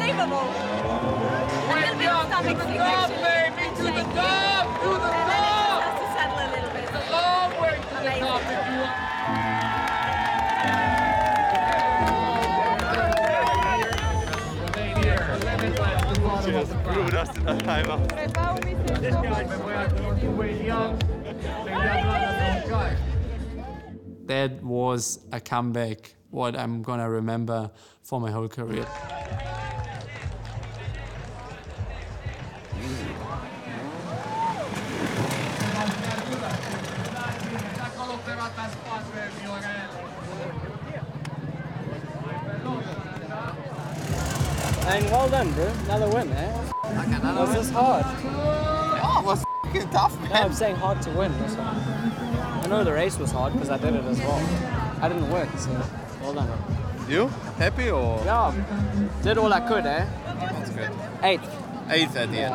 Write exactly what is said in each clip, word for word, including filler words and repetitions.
unbelievable. A little bit of stomach flick, actually. Baby, to the top, to the top. Has to settle a little bit. A long way to the top if you want. Cheers. Ruhe, dass du das einfach. That was a comeback, what I'm gonna remember for my whole career. And well done, bro. Another win, eh? Was this hard? Oh, it was f***ing tough, man. No, I'm saying hard to win this one. I know the race was hard because I did it as well. I didn't win, so well done. You? Happy or? Yeah, did all I could, eh? That's good. Eighth. Eighth at the end.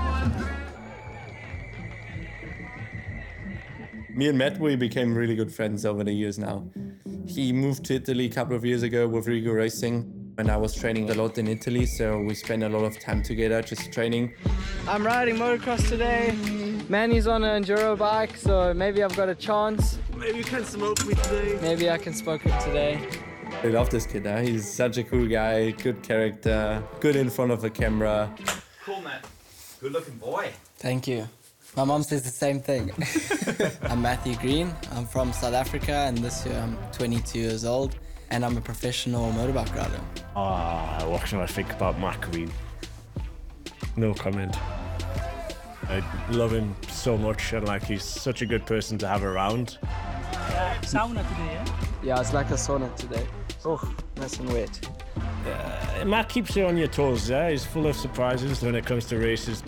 Me and Matt, we became really good friends over the years now. He moved to Italy a couple of years ago with Rigo Racing. And I was training a lot in Italy, so we spent a lot of time together just training. I'm riding motocross today. Manny's on an enduro bike, so maybe I've got a chance. Maybe you can smoke me today. Maybe I can smoke it today. I love this kid, huh? He's such a cool guy, good character, good in front of a camera. Cool, man. Good looking boy. Thank you. My mom says the same thing. I'm Matthew Green. I'm from South Africa, and this year I'm twenty-two years old, and I'm a professional motorbike rider. Ah, what can I think about Matt Green? No comment. I love him so much, and like he's such a good person to have around. Sauna today, yeah? Yeah, it's like a sauna today. Oh, nice and wet. Uh, Matt keeps you on your toes, yeah? He's full of surprises when it comes to races.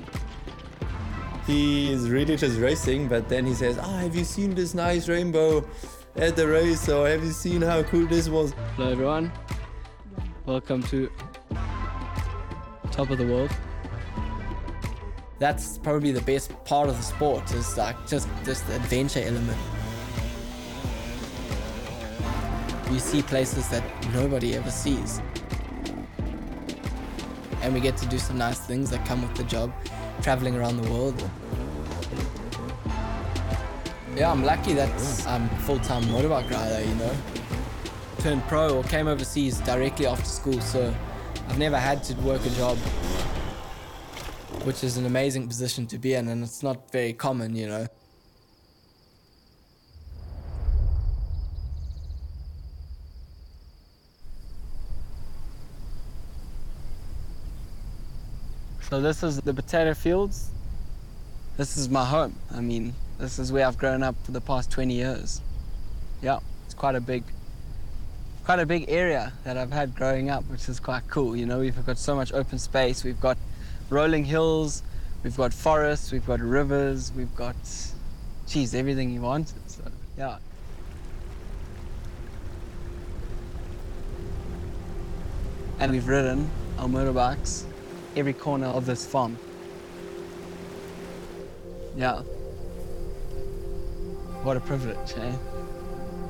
He is really just racing, but then he says, ah, have you seen this nice rainbow at the race? Or have you seen how cool this was? Hello everyone. Welcome to Top of the World. That's probably the best part of the sport, is like just, just the adventure element. You see places that nobody ever sees. And we get to do some nice things that come with the job, traveling around the world. Yeah, I'm lucky that I'm a full-time motorbike rider, you know. Turned pro or came overseas directly after school, so I've never had to work a job, which is an amazing position to be in, and it's not very common, you know. So this is the potato fields. This is my home. I mean, this is where I've grown up for the past twenty years. Yeah, it's quite a big, quite a big area that I've had growing up, which is quite cool. You know, we've got so much open space. We've got rolling hills, we've got forests, we've got rivers, we've got, geez, everything you want. So, yeah. And we've ridden our motorbikes every corner of this farm. Yeah. What a privilege, eh?